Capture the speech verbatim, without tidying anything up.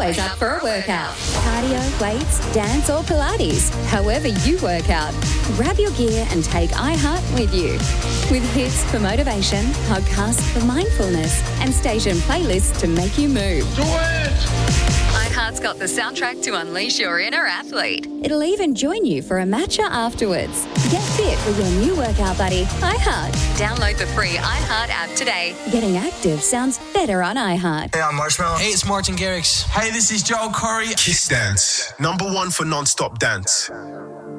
always up for a workout. Cardio, weights, dance or Pilates. However you work out, grab your gear and take iHeart with you. With hits for motivation, podcasts for mindfulness, and station playlists to make you move. Do it! iHeart's got the soundtrack to unleash your inner athlete. It'll even join you for a matcha afterwards. Get fit with your new workout buddy, iHeart. Download the free iHeart app today. Getting active sounds better on iHeart. Hey, I'm Marshmallow. Hey, it's Martin Garrix. Hey, this is Joel Corey. Kiss Dance, number one for non-stop dance.